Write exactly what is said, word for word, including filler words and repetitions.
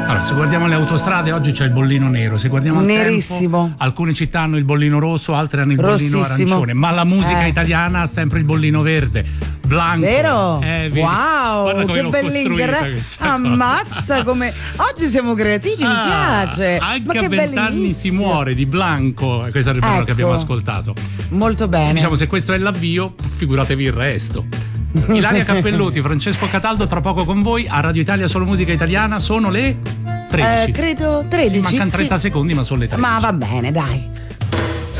Allora, se guardiamo le autostrade oggi c'è il bollino nero, se guardiamo al nerissimo. tempo, alcune città hanno il bollino rosso, altre hanno il Rossissimo. bollino arancione, ma la musica Eh. italiana ha sempre il bollino verde. Blanco. Vero? Eh, vedi? Wow, Guarda come che l'ho bella costruita inter- questa Ammazza cosa. come oggi siamo creativi, mi Ah, piace. Ma Anche che a vent'anni si bell'inizio. muore di Blanco. Questo è il brano Ecco. che abbiamo ascoltato. Molto bene. Diciamo, se questo è l'avvio, figuratevi il resto. Ilaria Cappellotti, Francesco Cataldo, tra poco con voi a Radio Italia Solo Musica Italiana. Sono le tredici. Eh, credo tredici. Mancano sì. trenta secondi, ma sono le tredici. Ma va bene, dai.